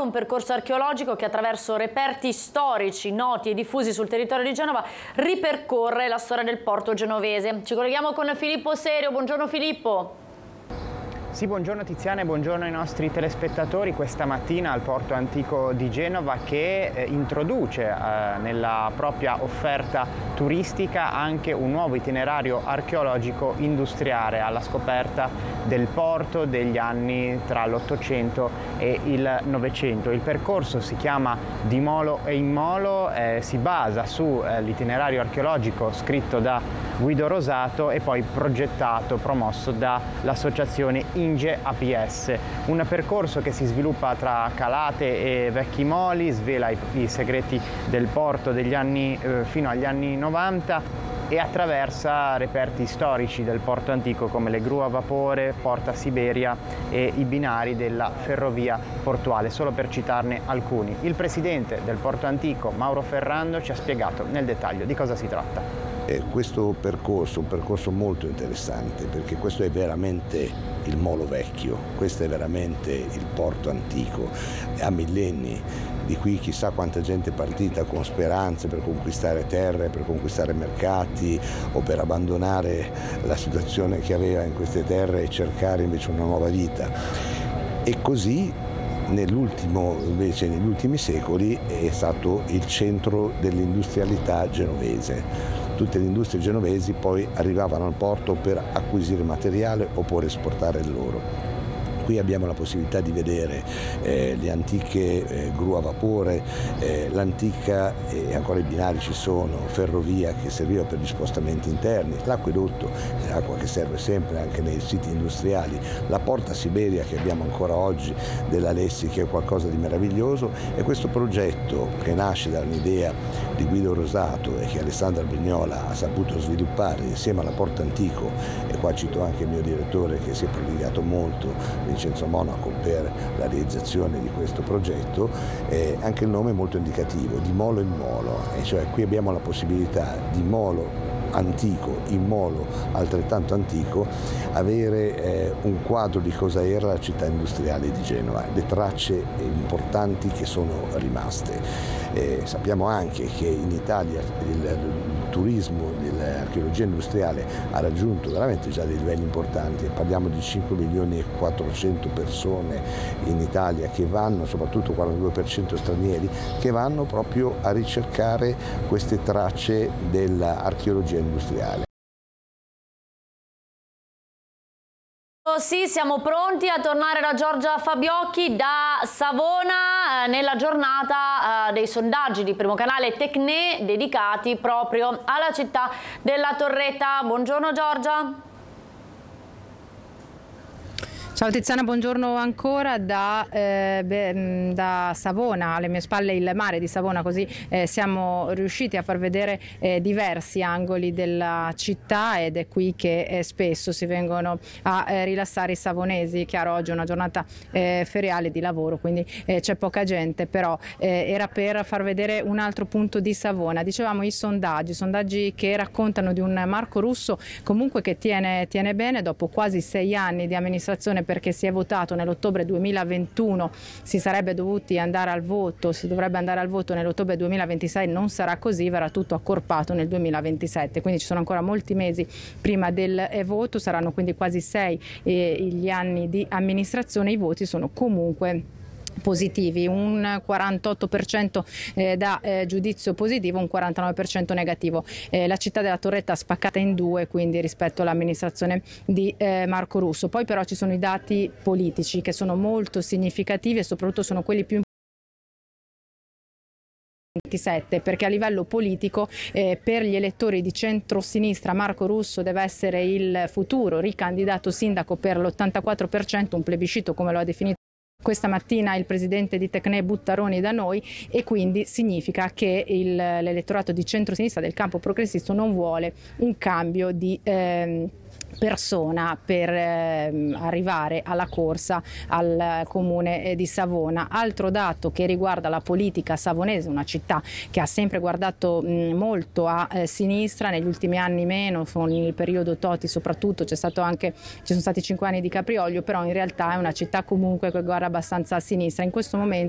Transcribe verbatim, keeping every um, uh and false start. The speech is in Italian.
un percorso archeologico che attraverso reperti storici noti e diffusi sul territorio di Genova ripercorre la storia del porto genovese. Ci colleghiamo con Filippo Serio. Buongiorno Filippo. Sì, buongiorno Tiziana e buongiorno ai nostri telespettatori. Questa mattina al Porto Antico di Genova che eh, introduce eh, nella propria offerta turistica anche un nuovo itinerario archeologico industriale alla scoperta del porto degli anni tra l'Ottocento e il Novecento. Il percorso si chiama Di Molo e in Molo, eh, si basa sull'itinerario eh, archeologico scritto da Guido Rosato e poi progettato, promosso dall'associazione Inge A P S. Un percorso che si sviluppa tra Calate e Vecchi Moli, svela i, i segreti del porto degli anni, eh, fino agli anni novanta e attraversa reperti storici del porto antico come le gru a vapore, Porta Siberia e i binari della ferrovia portuale, solo per citarne alcuni. Il presidente del Porto Antico, Mauro Ferrando, ci ha spiegato nel dettaglio di cosa si tratta. Eh, questo percorso è un percorso molto interessante perché questo è veramente il molo vecchio, questo è veramente il porto antico, ha millenni. Di qui chissà quanta gente è partita con speranze per conquistare terre, per conquistare mercati o per abbandonare la situazione che aveva in queste terre e cercare invece una nuova vita. E così nell'ultimo, invece negli ultimi secoli è stato il centro dell'industrialità genovese. Tutte le industrie genovesi poi arrivavano al porto per acquisire materiale oppure esportare il loro. Qui abbiamo la possibilità di vedere eh, le antiche eh, gru a vapore, eh, l'antica, e eh, ancora i binari ci sono, ferrovia che serviva per gli spostamenti interni, l'acquedotto, l'acqua che serve sempre anche nei siti industriali, la Porta Siberia che abbiamo ancora oggi della Lessi, che è qualcosa di meraviglioso, e questo progetto che nasce da un'idea di Guido Rosato e che Alessandra Vignola ha saputo sviluppare insieme alla Porto Antico, e qua cito anche il mio direttore che si è prodigato molto, Vincenzo Monaco, per la realizzazione di questo progetto. Eh, anche il nome è molto indicativo, di molo in molo, e cioè qui abbiamo la possibilità di molo antico in molo altrettanto antico avere eh, un quadro di cosa era la città industriale di Genova, le tracce importanti che sono rimaste. Eh, sappiamo anche che in Italia il, il turismo dell'archeologia industriale ha raggiunto veramente già dei livelli importanti, parliamo di cinque milioni e quattrocento persone in Italia che vanno, soprattutto quarantadue per cento stranieri, che vanno proprio a ricercare queste tracce dell'archeologia industriale. Sì, siamo pronti a tornare da Giorgia Fabiocchi da Savona eh, nella giornata eh, dei sondaggi di Primo Canale Tecne dedicati proprio alla città della Torretta. Buongiorno Giorgia. Ciao Tiziana, buongiorno ancora da, eh, beh, da Savona, alle mie spalle il mare di Savona, così eh, siamo riusciti a far vedere eh, diversi angoli della città, ed è qui che eh, spesso si vengono a eh, rilassare i savonesi. Chiaro, oggi è una giornata eh, feriale di lavoro, quindi eh, c'è poca gente, però eh, era per far vedere un altro punto di Savona. Dicevamo i sondaggi, sondaggi che raccontano di un Marco Russo comunque che tiene, tiene bene dopo quasi sei anni di amministrazione, perché si è votato nell'ottobre duemilaventuno, si sarebbe dovuti andare al voto, si dovrebbe andare al voto nell'ottobre duemilaventisei, non sarà così, verrà tutto accorpato nel duemilaventisette, quindi ci sono ancora molti mesi prima del voto, saranno quindi quasi sei eh, gli anni di amministrazione. I voti sono comunque positivi, un quarantotto per cento eh, da eh, giudizio positivo, un quarantanove per cento negativo. Eh, la città della Torretta spaccata in due, quindi rispetto all'amministrazione di eh, Marco Russo. Poi però ci sono i dati politici che sono molto significativi e soprattutto sono quelli più ventisette, perché a livello politico eh, per gli elettori di centrosinistra Marco Russo deve essere il futuro ricandidato sindaco per l'ottantaquattro per cento, un plebiscito come lo ha definito questa mattina il presidente di Tecne Buttaroni da noi, e quindi significa che il, l'elettorato di centrosinistra del campo progressista non vuole un cambio di ehm, persona per eh, arrivare alla corsa al comune eh, di Savona. Altro dato che riguarda la politica savonese, una città che ha sempre guardato mh, molto a eh, sinistra, negli ultimi anni meno, con il periodo Toti soprattutto, c'è stato anche, ci sono stati cinque anni di Capriolio, però in realtà è una città comunque che guarda abbastanza a sinistra. In questo momento